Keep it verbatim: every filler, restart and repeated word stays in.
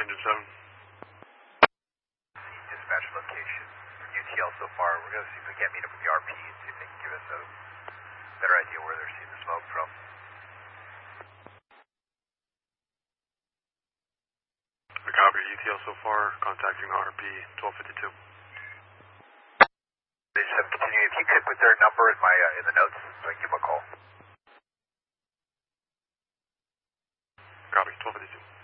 engine seven. Dispatch location for U T L so far. We're going to see if we can't meet up with the R P and see if they can give us a better idea where they're seeing the smoke from. We copy U T L so far, contacting R P twelve fifty-two. They just have continue. If you could put their number in my uh, in the notes so I can give them a call. Copy twelve fifty-two.